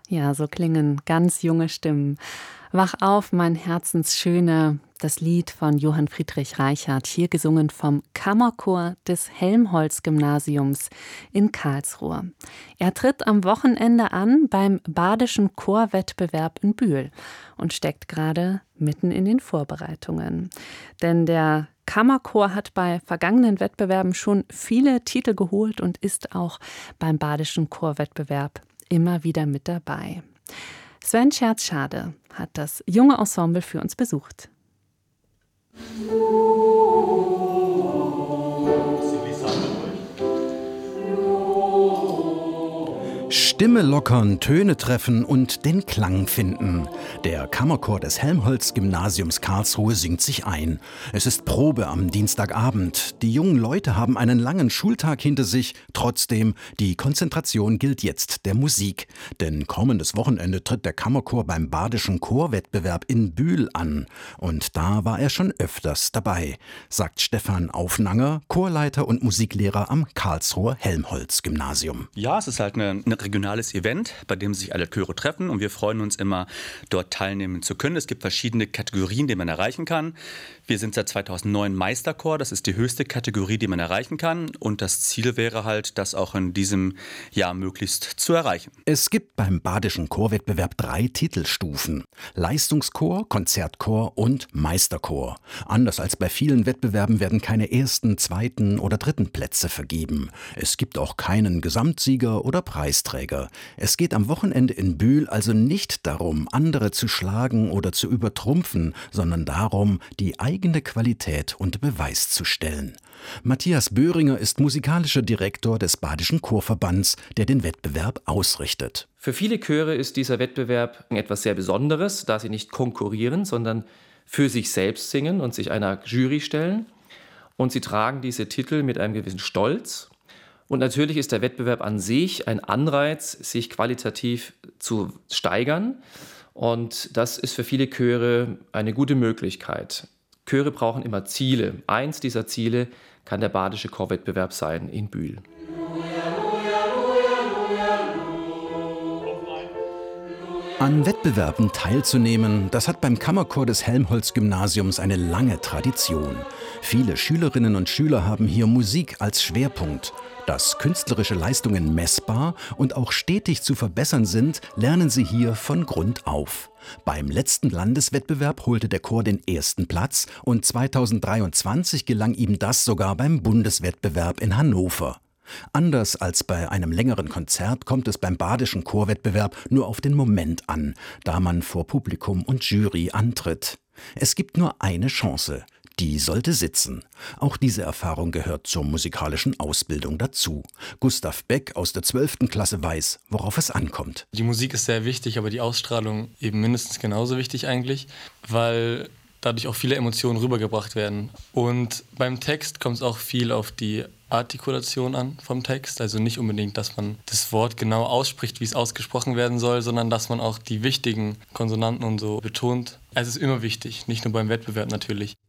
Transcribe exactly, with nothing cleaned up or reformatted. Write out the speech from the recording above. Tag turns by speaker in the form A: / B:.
A: Ja, so klingen ganz junge Stimmen. Wach auf, mein Herzensschöne, das Lied von Johann Friedrich Reichert, hier gesungen vom Kammerchor des Helmholtz-Gymnasiums in Karlsruhe. Er tritt am Wochenende an beim Badischen Chorwettbewerb in Bühl und steckt gerade mitten in den Vorbereitungen. Denn der Kammerchor hat bei vergangenen Wettbewerben schon viele Titel geholt und ist auch beim Badischen Chorwettbewerb immer wieder mit dabei. Sven Scherzschade hat das junge Ensemble für uns besucht.
B: Stimme lockern, Töne treffen und den Klang finden. Der Kammerchor des Helmholtz-Gymnasiums Karlsruhe singt sich ein. Es ist Probe am Dienstagabend. Die jungen Leute haben einen langen Schultag hinter sich. Trotzdem, die Konzentration gilt jetzt der Musik. Denn kommendes Wochenende tritt der Kammerchor beim Badischen Chorwettbewerb in Bühl an. Und da war er schon öfters dabei, sagt Stefan Aufnanger, Chorleiter und Musiklehrer am Karlsruher Helmholtz-Gymnasium.
C: Ja, es ist halt eine, eine regionales Event, bei dem sich alle Chöre treffen und wir freuen uns immer, dort teilnehmen zu können. Es gibt verschiedene Kategorien, die man erreichen kann. Wir sind seit zweitausendneun Meisterchor, das ist die höchste Kategorie, die man erreichen kann und das Ziel wäre halt, das auch in diesem Jahr möglichst zu erreichen.
B: Es gibt beim Badischen Chorwettbewerb drei Titelstufen: Leistungschor, Konzertchor und Meisterchor. Anders als bei vielen Wettbewerben werden keine ersten, zweiten oder dritten Plätze vergeben. Es gibt auch keinen Gesamtsieger oder Preisträger. Es geht am Wochenende in Bühl also nicht darum, andere zu schlagen oder zu übertrumpfen, sondern darum, die eigene Qualität unter Beweis zu stellen. Matthias Böhringer ist musikalischer Direktor des Badischen Chorverbands, der den Wettbewerb ausrichtet.
D: Für viele Chöre ist dieser Wettbewerb etwas sehr Besonderes, da sie nicht konkurrieren, sondern für sich selbst singen und sich einer Jury stellen. Und sie tragen diese Titel mit einem gewissen Stolz. Und natürlich ist der Wettbewerb an sich ein Anreiz, sich qualitativ zu steigern. Und das ist für viele Chöre eine gute Möglichkeit. Chöre brauchen immer Ziele. Eins dieser Ziele kann der Badische Chorwettbewerb sein in Bühl.
B: An Wettbewerben teilzunehmen, das hat beim Kammerchor des Helmholtz-Gymnasiums eine lange Tradition. Viele Schülerinnen und Schüler haben hier Musik als Schwerpunkt. Dass künstlerische Leistungen messbar und auch stetig zu verbessern sind, lernen sie hier von Grund auf. Beim letzten Landeswettbewerb holte der Chor den ersten Platz und zweitausenddreiundzwanzig gelang ihm das sogar beim Bundeswettbewerb in Hannover. Anders als bei einem längeren Konzert kommt es beim Badischen Chorwettbewerb nur auf den Moment an, da man vor Publikum und Jury antritt. Es gibt nur eine Chance. Die sollte sitzen. Auch diese Erfahrung gehört zur musikalischen Ausbildung dazu. Gustav Beck aus der zwölften Klasse weiß, worauf es ankommt.
E: Die Musik ist sehr wichtig, aber die Ausstrahlung eben mindestens genauso wichtig eigentlich, weil dadurch auch viele Emotionen rübergebracht werden. Und beim Text kommt es auch viel auf die Artikulation an vom Text. Also nicht unbedingt, dass man das Wort genau ausspricht, wie es ausgesprochen werden soll, sondern dass man auch die wichtigen Konsonanten und so betont. Es ist immer wichtig, nicht nur beim Wettbewerb natürlich.